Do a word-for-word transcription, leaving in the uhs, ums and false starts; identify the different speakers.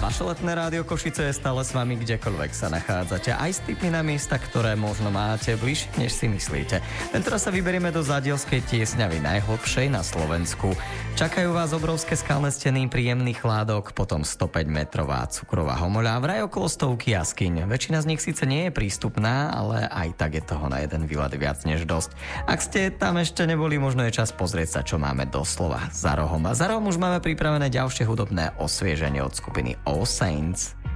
Speaker 1: Vaše letné rádio Košice je stále s vami kdekoľvek sa nachádzate, aj s tipmi na miesta, ktoré možno máte bližšie, než si myslíte. Tentoraz sa vyberieme do Zádielskej Tiesňavy, najhlbšej na Slovensku. Čakajú vás obrovské skalné steny, príjemný chládok, potom stopäť metrová cukrová homoľa, vraj okolo stovky jaskyň. Väčšina z nich síce nie je prístupná, ale aj tak je toho na jeden výlet viac než dosť. Ak ste tam ešte neboli, možno je čas pozrieť sa, čo máme doslova za rohom. A za rohom už máme pripravené ďalšie hudobné osvieženie od skupiny All Saints.